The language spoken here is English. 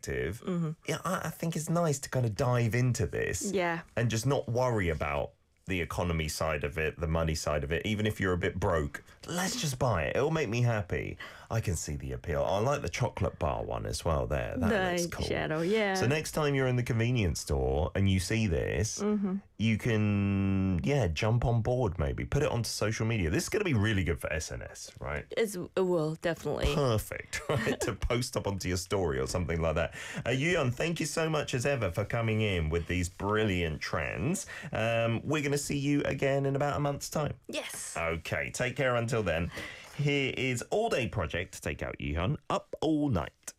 perspective, yeah, I think it's nice to kind of dive into this and just not worry about the economy side of it, the money side of it. Even if you're a bit broke, let's just buy it. It'll make me happy. I can see the appeal. I like the chocolate bar one as well there. That looks cool. Shadow, yeah. So next time you're in the convenience store and you see this, you can, jump on board maybe. Put it onto social media. This is going to be really good for SNS, right? It will, definitely. Perfect, right? To post up onto your story or something like that. Yuyeon, thank you so much as ever for coming in with these brilliant trends. We're going to see you again in about a month's time. Yes. Okay, take care until then. Here is All Day Project to take out Yuyeon, Up All Night.